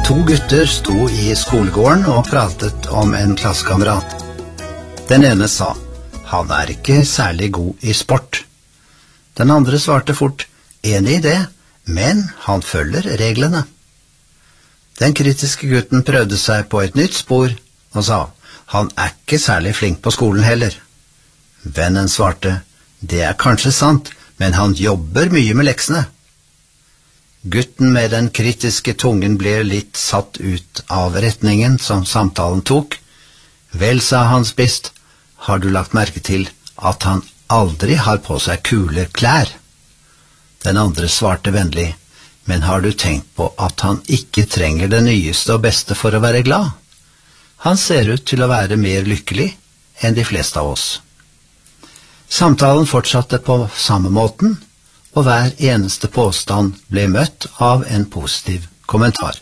To gutter sto i skolegården og pratet om en klassekamerat. Den ene sa, han er ikke særlig god i sport. Den andre svarte fort, enig i det, men han følger reglene. Den kritiske gutten prøvde seg på et nytt spor og sa, han er ikke særlig flink på skolen heller. Vennen svarte, det er kanskje sant, men han jobber mye med leksene. Gutten med den kritiske tungen ble litt satt ut av retningen som samtalen tok. Vel, sa han spisst, har du lagt merke til at han aldri har på seg kule klær? Den andre svarte vennlig, men har du tenkt på at han ikke trenger det nyeste og beste for å være glad? Han ser ut til å være mer lykkelig enn de fleste av oss. Samtalen fortsatte på samme måten, og hver eneste påstand ble møtt av en positiv kommentar.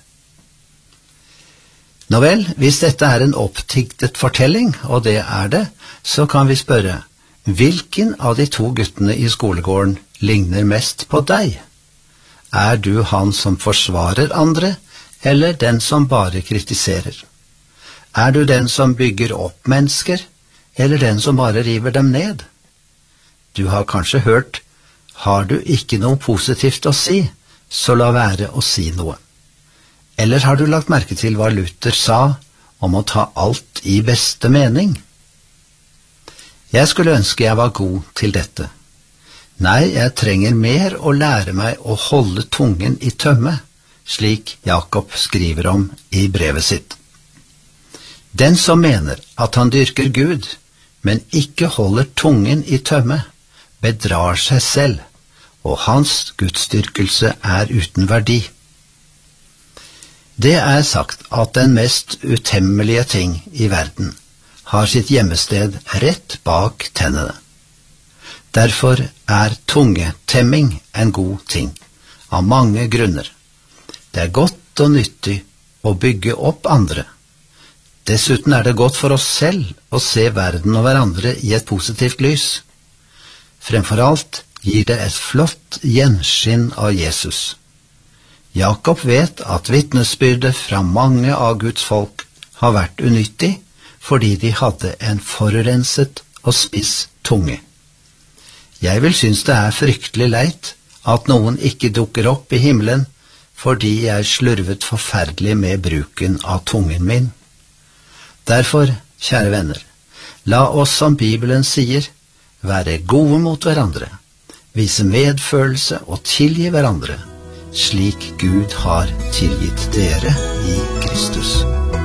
Nå vel, hvis dette er en oppdiktet fortelling, og det er det, så kan vi spørre, hvilken av de to guttene i skolegården ligner mest på deg? Er du han som forsvarer andre, eller den som bare kritiserer? Er du den som bygger opp mennesker, eller den som bare river dem ned? Du har kanskje hørt, har du ikke noe positivt å si, så la være å si noe. Eller har du lagt merke til hva Luther sa om å ta alt i beste mening? Jeg skulle ønske jeg var god til dette. Nei, jeg trenger mer å lære meg å holde tungen i tømme, slik Jakob skriver om i brevet sitt. Den som mener at han dyrker Gud, men ikke holder tungen i tømme, bedrar seg selv, og hans gudsdyrkelse er uten verdi. Det er sagt at den mest utemmelige ting i verden har sitt gjemmested rett bak tennene. Derfor er tungetemming en god ting, av mange grunner. Det er godt og nyttig å bygge opp andre. Dessuten er det godt for oss selv å se verden og hverandre i et positivt lys. Fremfor alt gir det et flott gjenskinn av Jesus. Jakob vet at vitnesbyrdet fra mange av Guds folk har vært unyttig, fordi de hadde en forurenset og spiss tunge. Jeg vil synes det er fryktelig leit at noen ikke dukker opp i himmelen, fordi jeg slurvet forferdelig med bruken av tungen min. Derfor, kjære venner, la oss, som Bibelen sier, være gode mot hverandre, vise medfølelse og tilgi hverandre, slik Gud har tilgitt dere i